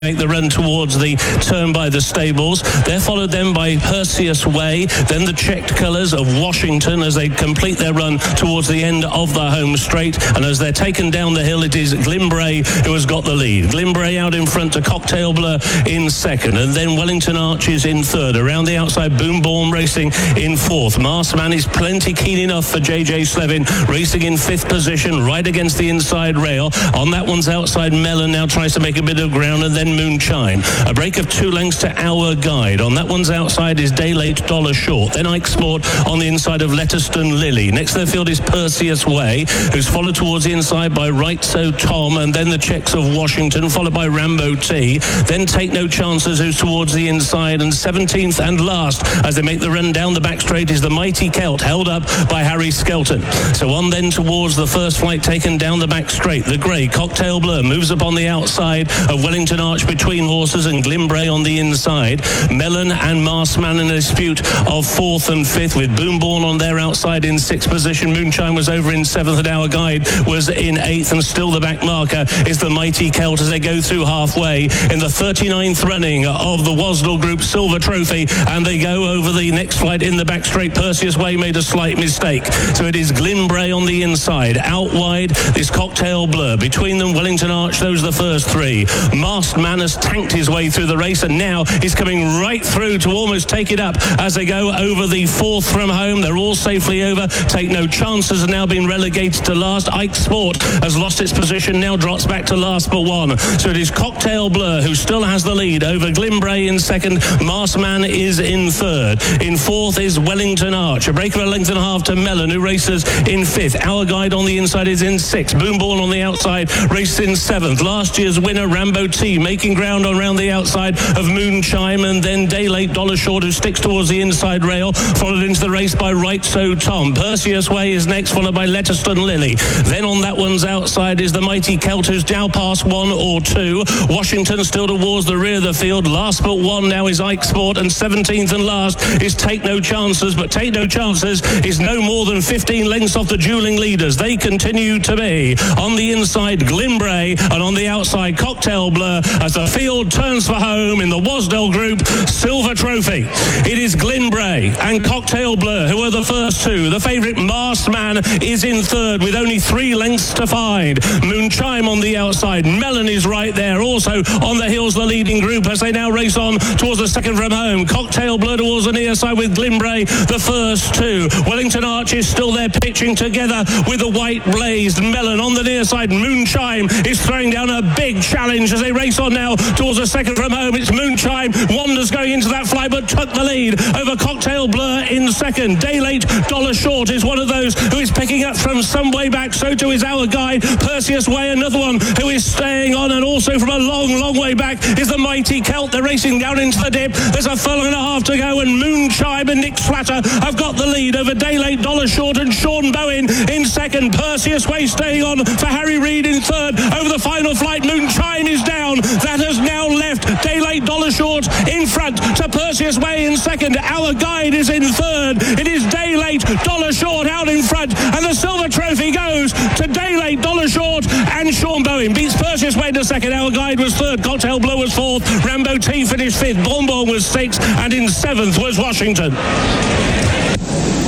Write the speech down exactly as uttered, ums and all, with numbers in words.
make the run towards the turn by the stables. They're followed then by Perseus Way, then the checked colours of Washington as they complete their run towards the end of the home straight. And as they're taken down the hill, it is Glimbray who has got the lead. Glimbray out in front to Cocktail Blur in second, and then Wellington Arches in third. Around the outside, Boomborn racing in fourth. Marsman is plenty keen enough for J J Slevin, racing in fifth position, right against the inside rail. On that one's outside, Mellon now tries to make a bit of ground, and then Moonshine. A break of two lengths to Our Guide. On that one's outside is Day Late Dollar Short. Then Ike Sport on the inside of Letterston Lily. Next to the field is Perseus Way, who's followed towards the inside by Right So Tom, and then the checks of Washington, followed by Rambo T. Then Take No Chances, who's towards the inside, and seventeenth and last as they make the run down the back straight is the Mighty Celt, held up by Harry Skelton. So on then towards the first flight taken down the back straight. The grey Cocktail Blur moves up on the outside of Wellington Arch between horses, and Glimbray on the inside. Mellon and Marsman in a dispute of fourth and fifth, with Boomborn on their outside in sixth position. Moonshine was over in seventh, and Our Guide was in eighth, and still the back marker is the Mighty Celt as they go through halfway in the thirty-ninth running of the Wasdell Group Silver Trophy, and they go over the next flight in the back straight. Perseus Way made a slight mistake, so it is Glimbray on the inside. Out wide, this Cocktail Blur. Between them, Wellington Arch, those are the first three. Masked Man has tanked his way through the race, and now he's coming right through to almost take it up as they go over the fourth from home. They're all safely over. Take No Chances have now been relegated to last. Ike Sport has lost its position, now drops back to last but one. So it is Cocktail Blur who still has the lead over Glimbray in second. Marsman is in third. In fourth is Wellington Arch. A break of a length and a half to Mellon, who races in fifth. Our Guide on the inside is in sixth. Boomborn on the outside races in seventh. Last year's winner Rambo T making ground on round the outside of Moonshine, and then Day Late Dollar Short, who sticks towards the inside rail, followed into the race by Right So Tom. Perseus Way is next, followed by Letterston Lily. Then on that one's outside is the Mighty Celt, who's now past one or two. Washington still towards the rear of the field. Last but one now is Ike Sport, and seventeenth and last is Take No Chances, but Take No Chances is no more than fifteen lengths off the dueling leaders. They continue to be on the inside Glimbray, and on the outside Cocktail Blur, as the field turns for home in the Wasdell Group Silver Trophy. It is Glimbray and Cocktail Blur who are the first two. The favourite Masked Man is in third with only three lengths to find. Moonshine on the outside. Mellon is right there. Also on the hills, the leading group as they now race on towards the second from home. Cocktail Blur towards the near side with Glimbray, the first two. Wellington Arch is still there pitching together with the white blazed Mellon on the near side. Moonshine is throwing down a big challenge as they race on now towards the second from home. It's Moonshine. Wanders going into that flight, but took the lead over Cocktail Blur in second. Day Late Dollar Short is one of those who is picking up from some way back. So too is Our Guide. Perseus Way, another one who is staying on, and also from a long, long way back is the Mighty Celt. They're racing down into the dip. There's a furlong and a half to go, and Moonshine and Nick Flatter have got the lead over Day Late Dollar Short and Sean Bowen in second. Perseus Way staying on for Harry Reid in third. Over the final flight, Moonshine is down. That has now left Day Late Dollar Short in front to Perseus Way in second. Our Guide is in third. It is Day Late Dollar Short out in front, and the silver trophy goes to Day Late Dollar Short, and Sean Bowen beats Perseus Way to second. Our Guide was third. Cocktail Blue was fourth. Rambo T finished fifth. Bonbon was sixth, and in seventh was Washington.